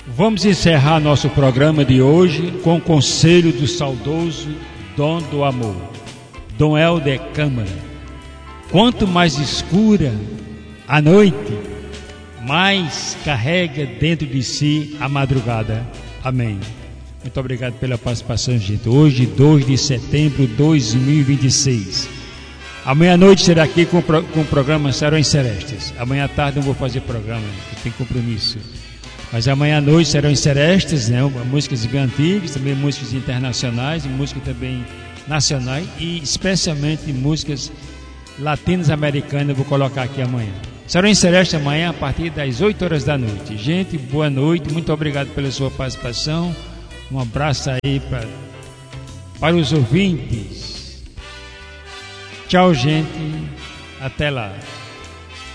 Vamos encerrar nosso programa de hoje com o conselho do saudoso Dom do Amor, Dom Helder Câmara. Quanto mais escura a noite, mais carrega dentro de si a madrugada. Amém. Muito obrigado pela participação, gente. Hoje, 2 de setembro de 2026. Amanhã à noite será aqui com o programa Serões Celestes. Amanhã à tarde não vou fazer programa, porque tem compromisso. Mas amanhã à noite Serões Celestes, né? Músicas bem antigas, também músicas internacionais, músicas também nacionais e especialmente músicas latinas-americanas. Eu vou colocar aqui amanhã. Serões Celestes amanhã a partir das 8 horas da noite. Gente, boa noite, muito obrigado pela sua participação. Um abraço aí para os ouvintes. Tchau, gente. Até lá.